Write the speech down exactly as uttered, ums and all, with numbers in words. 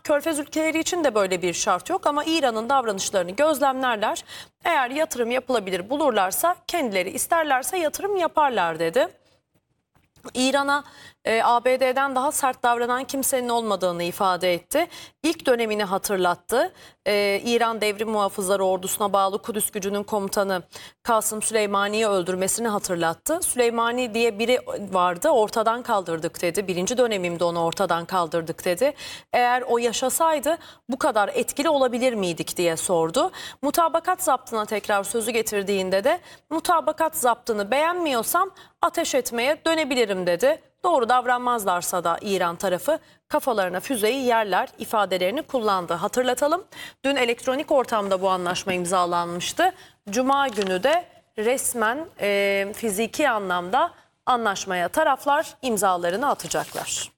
Körfez ülkeleri için de böyle bir şart yok ama İran'ın davranışlarını gözlemlerler. Eğer yatırım yapılabilir bulurlarsa, kendileri isterlerse yatırım yaparlar dedi. İran'a e, A B D'den daha sert davranan kimsenin olmadığını ifade etti. İlk dönemini hatırlattı. E, İran Devrim Muhafızları Ordusu'na bağlı Kudüs gücünün komutanı Kasım Süleymani'yi öldürmesini hatırlattı. Süleymani diye biri vardı, ortadan kaldırdık dedi. Birinci dönemimde onu ortadan kaldırdık dedi. Eğer o yaşasaydı bu kadar etkili olabilir miydik diye sordu. Mutabakat zaptına tekrar sözü getirdiğinde de mutabakat zaptını beğenmiyorsam ateş etmeye dönebilirim dedi. Doğru davranmazlarsa da İran tarafı kafalarına füzeyi yerler ifadelerini kullandı. Hatırlatalım, dün elektronik ortamda bu anlaşma imzalanmıştı. Cuma günü de resmen e, fiziki anlamda anlaşmaya taraflar imzalarını atacaklar.